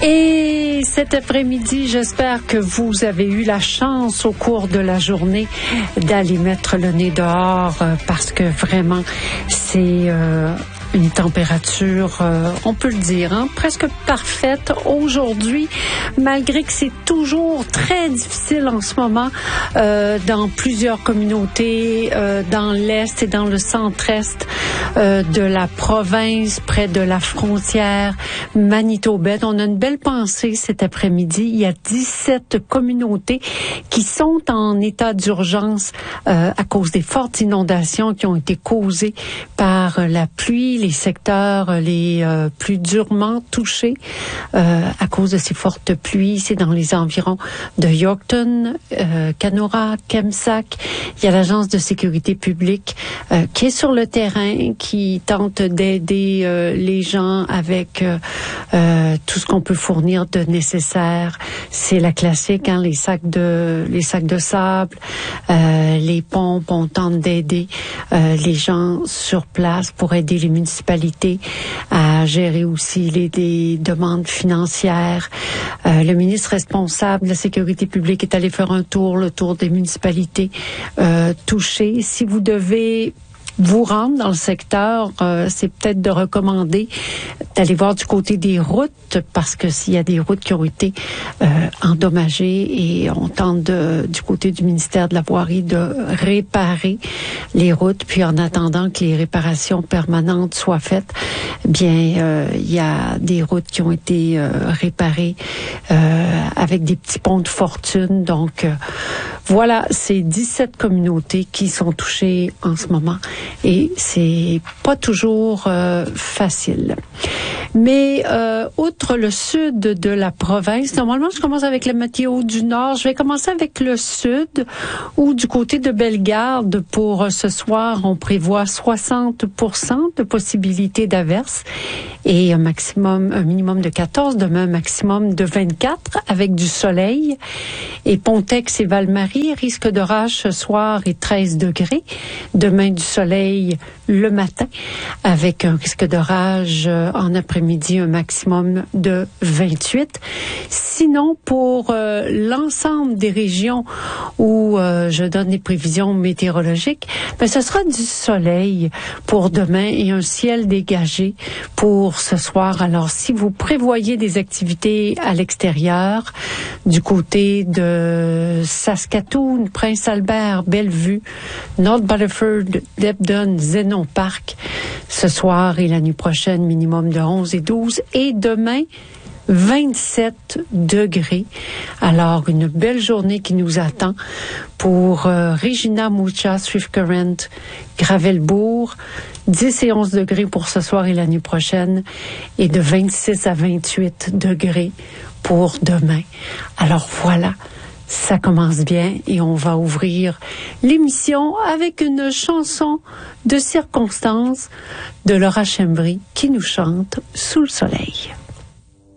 Et cet après-midi, j'espère que vous avez eu la chance au cours de la journée d'aller mettre le nez dehors parce que vraiment, c'est une température, on peut le dire, presque parfaite aujourd'hui, malgré que c'est toujours très difficile en ce moment dans plusieurs communautés, dans l'Est et dans le centre-Est de la province, près de la frontière manitobaine. On a une belle pensée cet après-midi. Il y a 17 communautés qui sont en état d'urgence à cause des fortes inondations qui ont été causées par la pluie, les secteurs les plus durement touchés à cause de ces fortes pluies. C'est dans les environs de Yorkton, Canora, Kemsack. Il y a l'Agence de sécurité publique qui est sur le terrain, qui tente d'aider les gens avec tout ce qu'on peut fournir de nécessaire. C'est la classique, les sacs de sable, les pompes. On tente d'aider les gens sur place pour aider les municipalités à gérer aussi les demandes financières. Le ministre responsable de la sécurité publique est allé faire le tour des municipalités touchées. Si vous devez vous rendre dans le secteur, c'est peut-être de recommander d'aller voir du côté des routes, parce que s'il y a des routes qui ont été endommagées, et on tente du côté du ministère de la Voirie de réparer les routes, puis en attendant que les réparations permanentes soient faites, bien il y a des routes qui ont été réparées avec des petits ponts de fortune. Donc voilà, c'est 17 communautés qui sont touchées en ce moment. Et c'est pas toujours facile. Mais outre le sud de la province, normalement je commence avec la météo du nord. Je vais commencer avec le sud, où du côté de Bellegarde, pour ce soir, on prévoit 60% de possibilité d'averses et un minimum de 14, demain un maximum de 24 avec du soleil. Et Pontex et Val-Marie, risque d'orage ce soir et 13 degrés. Demain du soleil le matin avec un risque d'orage en après-midi, un maximum de 28. Sinon, pour l'ensemble des régions où je donne des prévisions météorologiques, ce sera du soleil pour demain et un ciel dégagé pour ce soir. Alors, si vous prévoyez des activités à l'extérieur, du côté de Saskatoon, Prince-Albert, Bellevue, North Battleford, Debden, Zenon Park, ce soir et la nuit prochaine, minimum de 11 et 12. Et demain, 27 degrés. Alors, une belle journée qui nous attend pour Regina, Mucha, Swift Current, Gravelbourg. 10 et 11 degrés pour ce soir et la nuit prochaine. Et de 26 à 28 degrés pour demain. Alors voilà, ça commence bien et on va ouvrir l'émission avec une chanson de circonstance de Laura Chembry qui nous chante Sous le soleil.